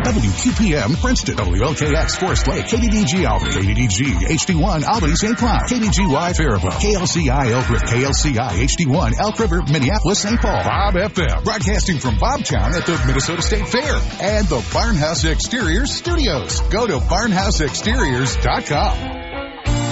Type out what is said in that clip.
WQPM Princeton, WLKX Forest Lake, KDDG Albany, KDDG HD1 Albany St. Cloud, KDGY Faribault, KLCI Elk River, KLCI HD1 Elk River, Minneapolis St. Paul, Bob FM, broadcasting from Bobtown at the Minnesota State Fair, and the Barnhouse Exteriors Studios. Go to barnhouseexteriors.com.